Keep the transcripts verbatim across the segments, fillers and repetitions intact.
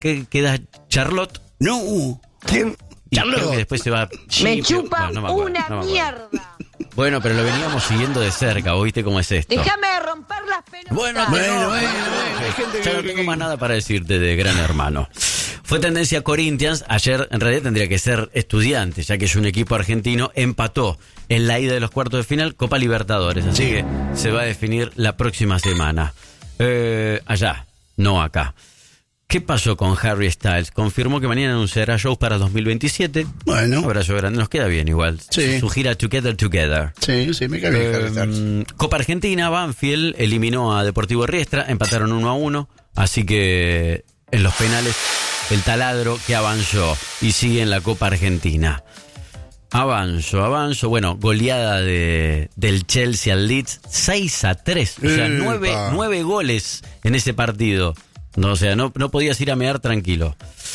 que queda Charlotte. No. ¿Quién? Y Charlotte. creo que después se va... Me chupa Bueno, no me acuerdo, una no me acuerdo. mierda. Bueno, pero lo veníamos siguiendo de cerca, ¿o viste cómo es esto? Déjame de romper las pelotas. Bueno, Bueno, no, bueno, bueno, hay gente ya que- no tengo más nada para decirte de Gran Hermano. Fue tendencia Corinthians, ayer en realidad tendría que ser Estudiantes, ya que es un equipo argentino, empató en la ida de los cuartos de final Copa Libertadores, así Sí. que se va a definir la próxima semana. Eh, allá, no acá. ¿Qué pasó con Harry Styles? Confirmó que mañana anunciará shows para dos mil veintisiete. Bueno. Abrazo grande, nos queda bien igual. Sí. Su gira Together Together. Sí, sí, me cae bien Harry Styles. Eh, Copa Argentina, Banfield eliminó a Deportivo Riestra, empataron uno a uno, así que en los penales el taladro que avanzó y sigue en la Copa Argentina. Avanzo, avanzo, bueno, goleada de, del Chelsea al Leeds, seis a tres, o sea, Epa. nueve, nueve goles en ese partido. No, o sea, no, no podías ir a mear tranquilo.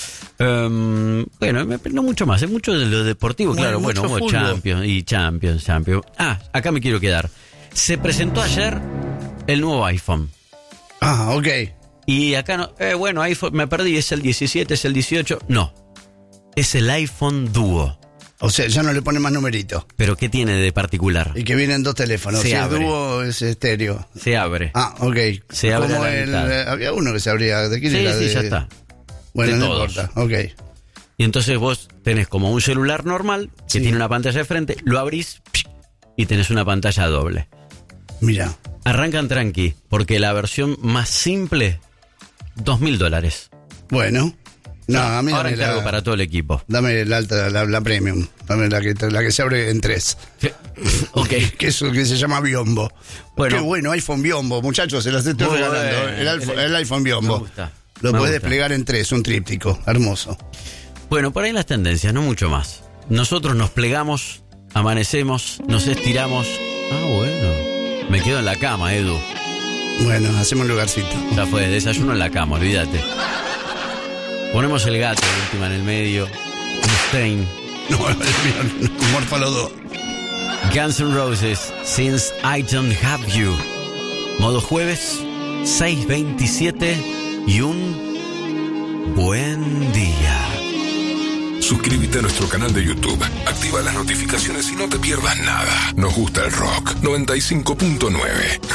Um, bueno, no mucho más, es mucho de lo deportivo, Muy- claro, mucho bueno, hubo fútbol. Champions y Champions, Champions. Ah, acá me quiero quedar. Se presentó ayer el nuevo iPhone. Ah, ok. Y acá no, eh, bueno, iPhone, me perdí, es el diecisiete, es el dieciocho. No, es el iPhone Duo. O sea, ya no le pone más numerito. Pero ¿qué tiene de particular? Y que vienen dos teléfonos. Se Si es abre. dúo, es estéreo. Se abre. Ah, ok. Se abre Como a la el, mitad. eh, había uno que se abría. ¿De quién Sí, era? sí, De- ya está. Bueno, De no todos. importa. Ok. Y entonces vos tenés como un celular normal que Sí. tiene una pantalla de frente, lo abrís y tenés una pantalla doble. Mira. Arrancan tranqui, porque la versión más simple, dos mil dólares. Bueno. No, a mí Ahora dame encargo la, para todo el equipo. dame la alta, la, la premium. Dame la que, la que se abre en tres. Ok. Que, es, que se llama Biombo. Bueno. Qué bueno, iPhone Biombo, muchachos, se las estoy Muy regalando. bueno. El, iPhone- El- el iPhone Biombo. Me gusta. Lo Me podés gusta. desplegar en tres, un tríptico. Hermoso. Bueno, por ahí las tendencias, no mucho más. Nosotros nos plegamos, amanecemos, nos estiramos. Ah, bueno. Me quedo en la cama, Edu. Bueno, hacemos un lugarcito. Ya fue, desayuno en la cama, olvídate. Ponemos el gato de última en el medio. Mustaine. No, el mío, Morfalo dos. Guns N' Roses, Since I Don't Have You. Modo jueves, seis veintisiete y un buen día. Suscríbete a nuestro canal de YouTube, activa las notificaciones y no te pierdas nada. Nos gusta el rock. noventa y cinco punto nueve.